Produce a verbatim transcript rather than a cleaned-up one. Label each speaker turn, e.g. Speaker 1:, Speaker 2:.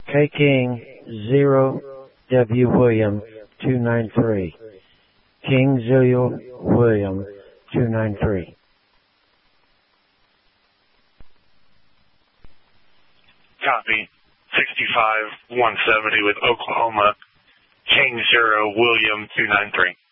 Speaker 1: K King zero W William two nine three. King Zero William two nine three.
Speaker 2: Copy. sixty-five one seventy with Oklahoma. King Zero William two nine three.